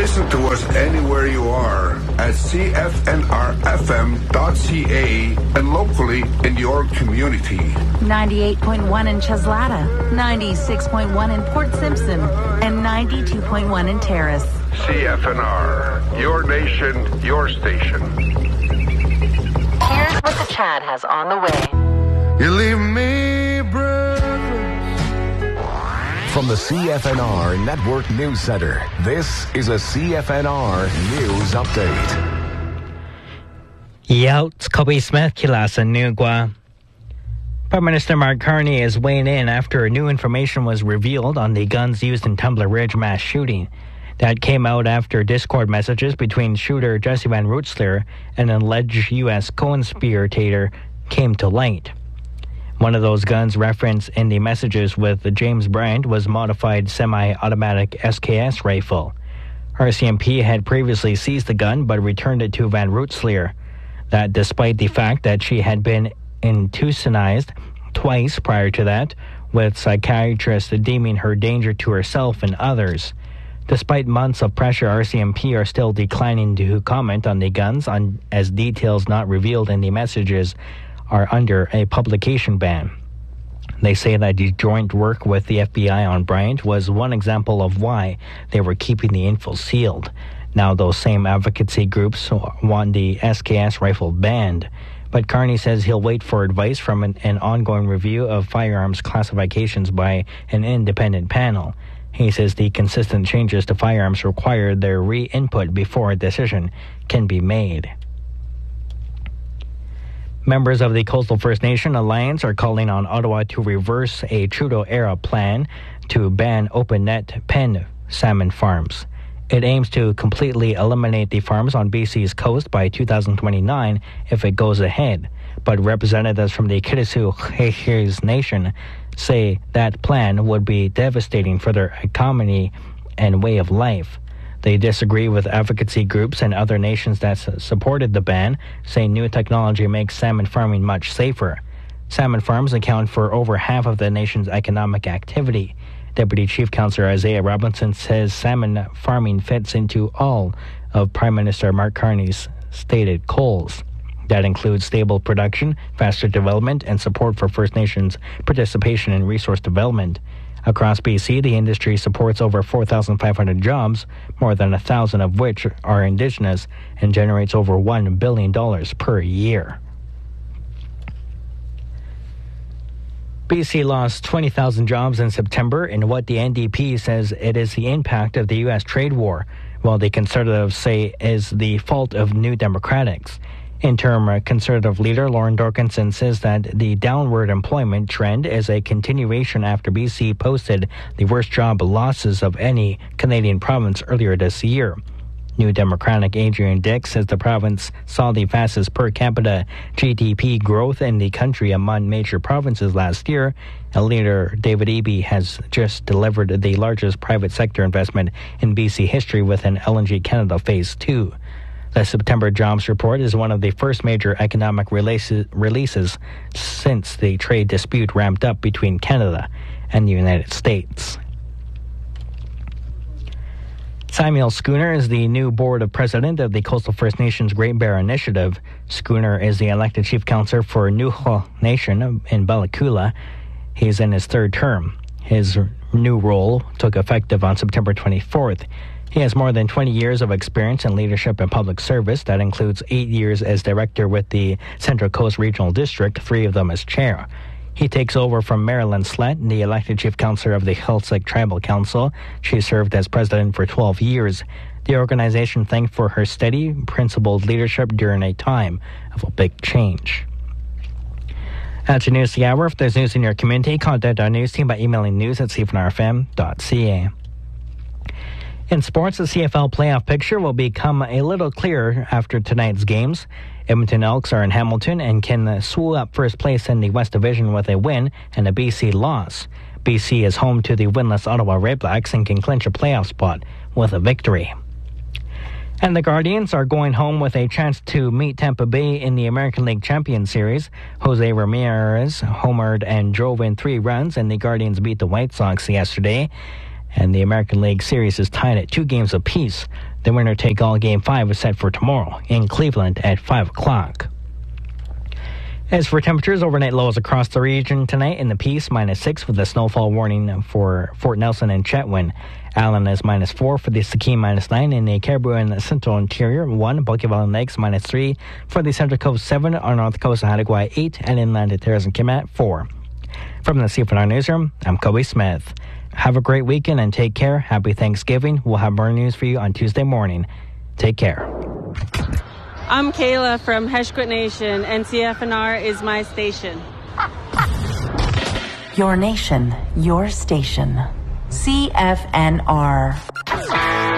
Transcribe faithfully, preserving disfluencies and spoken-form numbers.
Listen to us anywhere you are at c f n r f m dot c a and locally in your community. ninety-eight point one in Cheslata, ninety-six point one in Port Simpson, and ninety-two point one in Terrace. C F N R, your nation, your station. Here's what the Chad has on the way. You leave me breathless. From the C F N R Network News Center, this is a C F N R News Update. Yaut Kobe Smith Kilasa Nugwa. Prime Minister Mark Carney is weighing in after new information was revealed on the guns used in Tumbler Ridge mass shooting. That came out after Discord messages between shooter Jesse Van Rootsler and an alleged U S co-conspirator came to light. One of those guns referenced in the messages with James Bryant was a modified semi-automatic S K S rifle. R C M P had previously seized the gun but returned it to Van Rootsler. That despite the fact that she had been internalized twice prior to that, with psychiatrists deeming her danger to herself and others. Despite months of pressure, R C M P are still declining to comment on the guns on, as details not revealed in the messages are under a publication ban. They say that the joint work with the F B I on Bryant was one example of why they were keeping the info sealed. Now those same advocacy groups want the S K S rifle banned. But Carney says he'll wait for advice from an, an ongoing review of firearms classifications by an independent panel. He says the consistent changes to firearms require their re-input before a decision can be made. Members of the Coastal First Nation Alliance are calling on Ottawa to reverse a Trudeau-era plan to ban open-net pen salmon farms. It aims to completely eliminate the farms on B C's coast by two thousand twenty-nine if it goes ahead. But representatives from the Kitasoo Nation say that plan would be devastating for their economy and way of life. They disagree with advocacy groups and other nations that supported the ban, saying new technology makes salmon farming much safer. Salmon farms account for over half of the nation's economic activity. Deputy Chief Counsellor Isaiah Robinson says salmon farming fits into all of Prime Minister Mark Carney's stated goals. That includes stable production, faster development, and support for First Nations participation in resource development. Across B C, the industry supports over four thousand five hundred jobs, more than one thousand of which are Indigenous, and generates over one billion dollars per year. B C lost twenty thousand jobs in September in what the N D P says it is the impact of the U S trade war, while the Conservatives say is the fault of New Democrats. Interim Conservative leader Lauren Dorkinson says that the downward employment trend is a continuation after B C posted the worst job losses of any Canadian province earlier this year. New Democratic Adrian Dix says the province saw the fastest per capita G D P growth in the country among major provinces last year, and leader David Eby has just delivered the largest private sector investment in B C history with an L N G Canada Phase two. The September jobs report is one of the first major economic releases, releases since the trade dispute ramped up between Canada and the United States. Samuel Schooner is the new board of president of the Coastal First Nations Great Bear Initiative. Schooner is the elected chief councillor for Nuxalk Nation in Bella Coola. He's in his third term. His new role took effective on September twenty-fourth. He has more than twenty years of experience in leadership and public service. That includes eight years as director with the Central Coast Regional District, three of them as chair. He takes over from Marilyn Slett, the elected chief councillor of the Heiltsuk Tribal Council. She served as president for twelve years. The organization thanked for her steady, principled leadership during a time of a big change. That's your news the hour. If there's news in your community, contact our news team by emailing news at c f n r f m dot c a. In sports, the C F L playoff picture will become a little clearer after tonight's games. Edmonton Elks are in Hamilton and can swoop up first place in the West Division with a win and a B C loss. B C is home to the winless Ottawa Redblacks and can clinch a playoff spot with a victory. And the Guardians are going home with a chance to meet Tampa Bay in the American League Champion Series. Jose Ramirez homered and drove in three runs, and the Guardians beat the White Sox yesterday. And the American League Series is tied at two games apiece. The winner-take-all Game five is set for tomorrow in Cleveland at five o'clock. As for temperatures, overnight lows across the region tonight in the Peace, minus six with a snowfall warning for Fort Nelson and Chetwynd. Allen is minus four for the Sikkim, minus nine in the Caribou and the Central Interior, one. Buckeye Valley Lakes, minus three for the Central Coast, seven. On North Coast of Haida eight. And inland at Terrace and Kimat, four. From the C F N R Newsroom, I'm Kobe Smith. Have a great weekend and take care. Happy Thanksgiving. We'll have more news for you on Tuesday morning. Take care. I'm Kayla from Heshquit Nation, and C F N R is my station. Your nation, your station. C F N R.